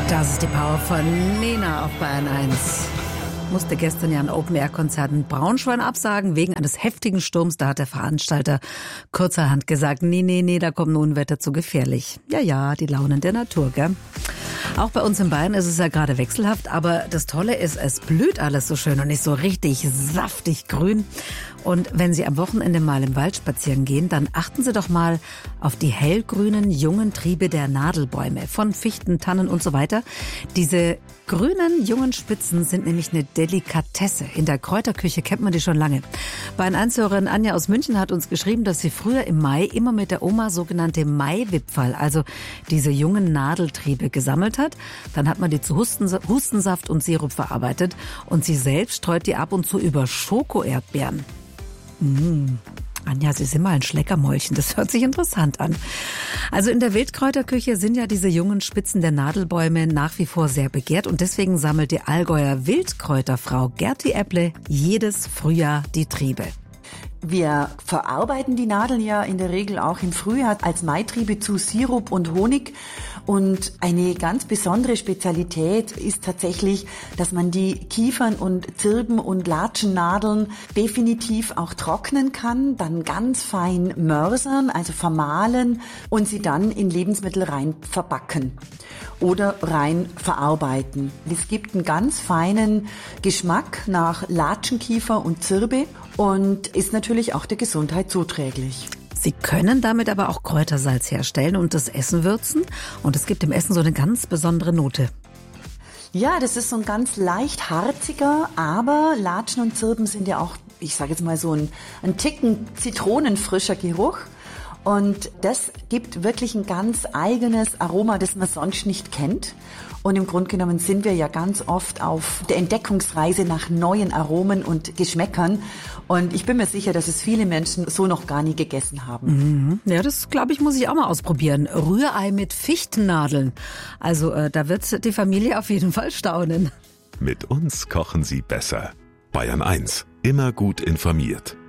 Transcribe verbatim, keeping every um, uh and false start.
Das ist die Power von Nena auf Bayern eins. Musste gestern ja ein Open-Air-Konzert in Braunschweig absagen, wegen eines heftigen Sturms. Da hat der Veranstalter kurzerhand gesagt, nee, nee, nee, da kommt ein Unwetter zu gefährlich. Ja, ja, die Launen der Natur, gell? Auch bei uns in Bayern ist es ja gerade wechselhaft, aber das Tolle ist, es blüht alles so schön und ist so richtig saftig grün. Und wenn Sie am Wochenende mal im Wald spazieren gehen, dann achten Sie doch mal auf die hellgrünen, jungen Triebe der Nadelbäume, von Fichten, Tannen und so weiter. Diese grünen, jungen Spitzen sind nämlich eine Delikatesse. In der Kräuterküche kennt man die schon lange. Bayern eins-Hörerin Anja aus München hat uns geschrieben, dass sie früher im Mai immer mit der Oma sogenannte Maiwipferl, also diese jungen Nadeltriebe, gesammelt hat. Dann hat man die zu Hustensaft und Sirup verarbeitet und sie selbst streut die ab und zu über Schokoerdbeeren. Mmh. Anja, Sie sind mal ein Schleckermäulchen. Das hört sich interessant an. Also in der Wildkräuterküche sind ja diese jungen Spitzen der Nadelbäume nach wie vor sehr begehrt. Und deswegen sammelt die Allgäuer Wildkräuterfrau Gerti Epple jedes Frühjahr die Triebe. Wir verarbeiten die Nadeln ja in der Regel auch im Frühjahr als Maitriebe zu Sirup und Honig. Und eine ganz besondere Spezialität ist tatsächlich, dass man die Kiefern- und Zirben- und Latschennadeln definitiv auch trocknen kann, dann ganz fein mörsern, also vermahlen und sie dann in Lebensmittel rein verbacken oder rein verarbeiten. Es gibt einen ganz feinen Geschmack nach Latschenkiefer und Zirbe und ist natürlich auch der Gesundheit zuträglich. Sie können damit aber auch Kräutersalz herstellen und das Essen würzen. Und es gibt im Essen so eine ganz besondere Note. Ja, das ist so ein ganz leicht harziger, aber Latschen und Zirben sind ja auch, ich sage jetzt mal so ein, ein Ticken zitronenfrischer Geruch. Und das gibt wirklich ein ganz eigenes Aroma, das man sonst nicht kennt. Und im Grunde genommen sind wir ja ganz oft auf der Entdeckungsreise nach neuen Aromen und Geschmäckern. Und ich bin mir sicher, dass es viele Menschen so noch gar nie gegessen haben. Mhm. Ja, das glaube ich, muss ich auch mal ausprobieren. Rührei mit Fichtennadeln. Also äh, da wird die Familie auf jeden Fall staunen. Mit uns kochen Sie besser. Bayern eins. Immer gut informiert.